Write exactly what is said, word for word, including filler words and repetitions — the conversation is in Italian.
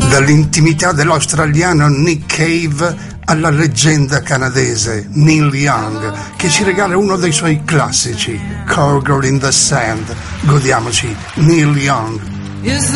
Dall'intimità dell'australiano Nick Cave alla leggenda canadese Neil Young, che ci regala uno dei suoi classici, Cowgirl in the Sand. Godiamoci Neil Young.